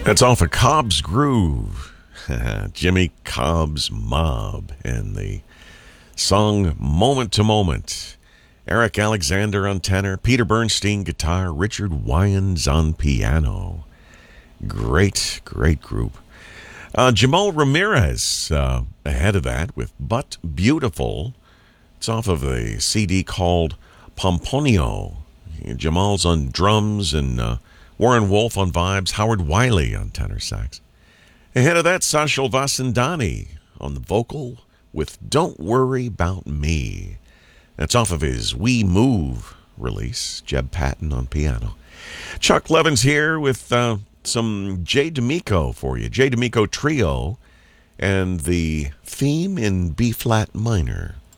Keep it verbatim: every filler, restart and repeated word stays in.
That's off of Cobb's Groove. Jimmy Cobb's Mob and the song Moment to Moment. Eric Alexander on tenor, Peter Bernstein guitar, Richard Wyans on piano. Great, great group. Uh, Jamal Ramirez uh, ahead of that with But Beautiful. It's off of a C D called Pomponio. Jamal's on drums and uh, Warren Wolf on vibes, Howard Wiley on tenor sax. Ahead of that, Sachal Vasandani on the vocal with Don't Worry About Me. That's off of his We Move release. Jeb Patton on piano. Chuck Levin's here with uh, some Jay D'Amico for you. Jay D'Amico Trio and the theme in B-flat minor.